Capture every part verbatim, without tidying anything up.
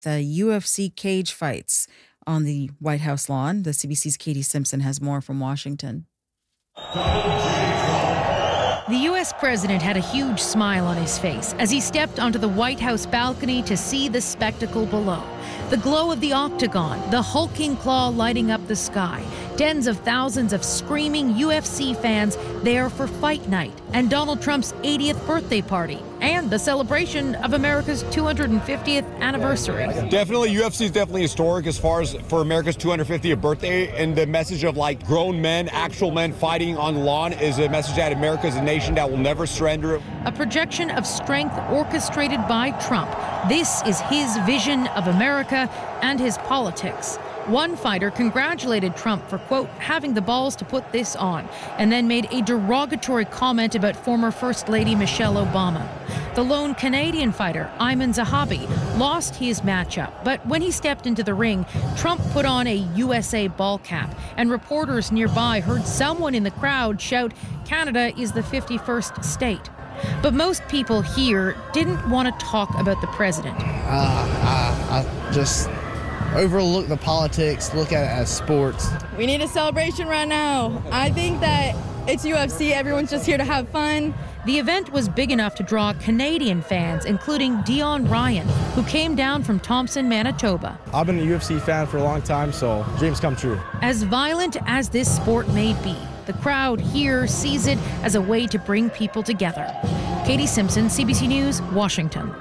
the U F C cage fights on the White House lawn. The C B C's Katie Simpson has more from Washington. The U S president had a huge smile on his face as he stepped onto the White House balcony to see the spectacle below. The glow of the octagon, the hulking claw lighting up the sky, tens of thousands of screaming U F C fans there for fight night, and Donald Trump's eightieth birthday party, and the celebration of America's two hundred fiftieth anniversary. Definitely, U F C is definitely historic as far as for America's two hundred fiftieth birthday, and the message of like grown men, actual men fighting on the lawn is a message that America is a nation that will never surrender. A projection of strength orchestrated by Trump. This is his vision of America and his politics. One fighter congratulated Trump for, quote, having the balls to put this on, and then made a derogatory comment about former First Lady Michelle Obama. The lone Canadian fighter, Ayman Zahabi, lost his matchup, but when he stepped into the ring, Trump put on a U S A ball cap, and reporters nearby heard someone in the crowd shout, "Canada is the fifty-first state." But most people here didn't want to talk about the president. Uh, I, I just overlook the politics, look at it as sports. We need a celebration right now. I think that it's U F C. Everyone's just here to have fun. The event was big enough to draw Canadian fans, including Dion Ryan, who came down from Thompson, Manitoba. I've been a U F C fan for a long time, so dreams come true. As violent as this sport may be, the crowd here sees it as a way to bring people together. Katie Simpson, C B C News, Washington.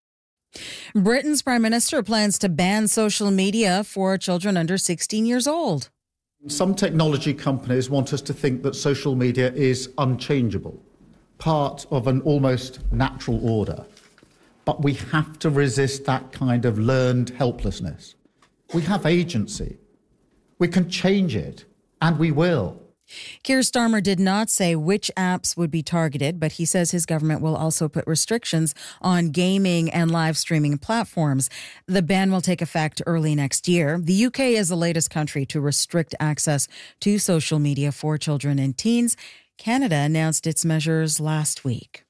Britain's Prime Minister plans to ban social media for children under sixteen years old. Some technology companies want us to think that social media is unchangeable, part of an almost natural order. But we have to resist that kind of learned helplessness. We have agency. We can change it, and we will. Keir Starmer did not say which apps would be targeted, but he says his government will also put restrictions on gaming and live streaming platforms. The ban will take effect early next year. The U K is the latest country to restrict access to social media for children and teens. Canada announced its measures last week.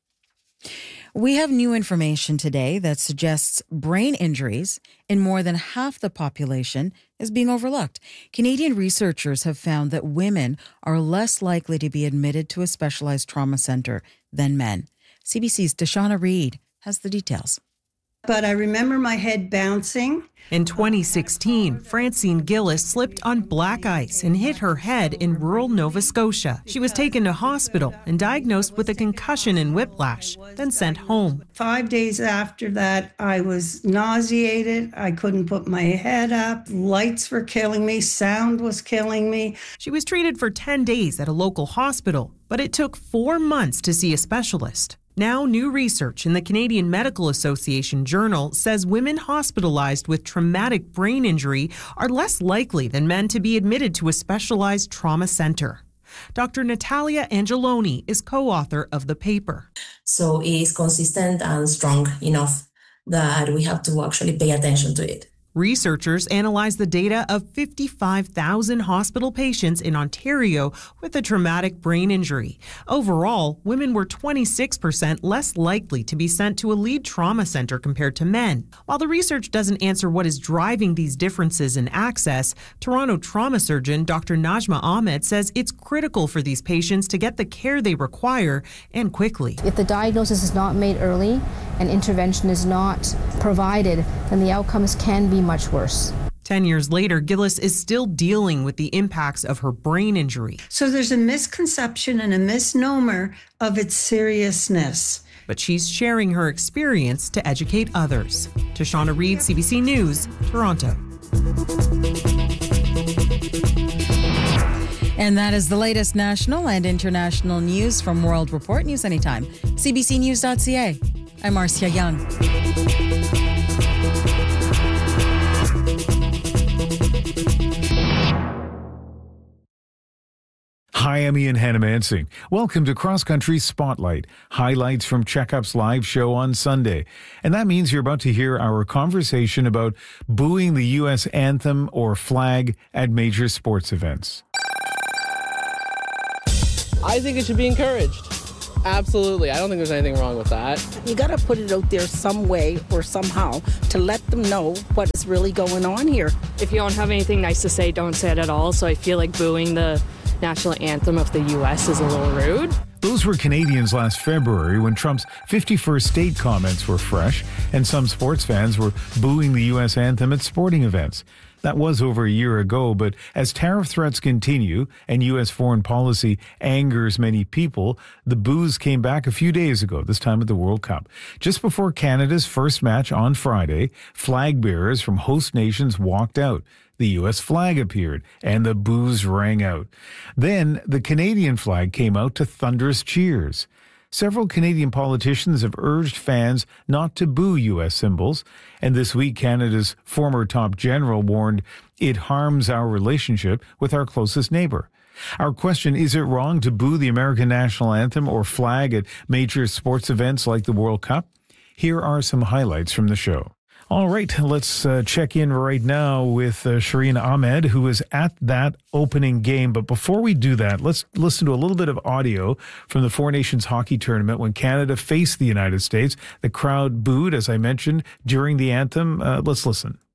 We have new information today that suggests brain injuries in more than half the population is being overlooked. Canadian researchers have found that women are less likely to be admitted to a specialized trauma center than men. C B C's Deshauna Reed has the details. But I remember my head bouncing. In twenty sixteen, Francine Gillis slipped on black ice and hit her head in rural Nova Scotia. She was taken to hospital and diagnosed with a concussion and whiplash, then sent home. Five days after that, I was nauseated. I couldn't put my head up. Lights were killing me. Sound was killing me. She was treated for ten days at a local hospital, but it took four months to see a specialist. Now, new research in the Canadian Medical Association Journal says women hospitalized with traumatic brain injury are less likely than men to be admitted to a specialized trauma center. Doctor Natalia Angeloni is co-author of the paper. So it is consistent and strong enough that we have to actually pay attention to it. Researchers analyzed the data of fifty-five thousand hospital patients in Ontario with a traumatic brain injury. Overall, women were twenty-six percent less likely to be sent to a lead trauma center compared to men. While the research doesn't answer what is driving these differences in access, Toronto trauma surgeon Doctor Najma Ahmed says it's critical for these patients to get the care they require and quickly. If the diagnosis is not made early and intervention is not provided, then the outcomes can be much worse. Ten years later, Gillis is still dealing with the impacts of her brain injury. So there's a misconception and a misnomer of its seriousness. But she's sharing her experience to educate others. Deshauna Reed, C B C News, Toronto. And that is the latest national and international news from World Report. News anytime. C B C News dot C A. I'm Marcia Young. Hi, I'm Ian Hannamansing. Welcome to Cross Country Spotlight, highlights from Checkup's live show on Sunday. And that means you're about to hear our conversation about booing the U S anthem or flag at major sports events. I think it should be encouraged. Absolutely. I don't think there's anything wrong with that. You got to put it out there some way or somehow to let them know what is really going on here. If you don't have anything nice to say, don't say it at all. So I feel like booing the national anthem of the U S is a little rude. Those were Canadians last February when Trump's fifty-first state comments were fresh and some sports fans were booing the U S anthem at sporting events. That was over a year ago, but as tariff threats continue and U S foreign policy angers many people, the boos came back a few days ago, this time at the World Cup. Just before Canada's first match on Friday, flag bearers from host nations walked out. The U S flag appeared, and the boos rang out. Then the Canadian flag came out to thunderous cheers. Several Canadian politicians have urged fans not to boo U S symbols, and this week Canada's former top general warned it harms our relationship with our closest neighbor. Our question, is it wrong to boo the American national anthem or flag at major sports events like the World Cup? Here are some highlights from the show. All right, let's uh, check in right now with uh, Shireen Ahmed, who was at that opening game. But before we do that, let's listen to a little bit of audio from the Four Nations hockey tournament when Canada faced the United States. The crowd booed, as I mentioned, during the anthem. Uh, let's listen.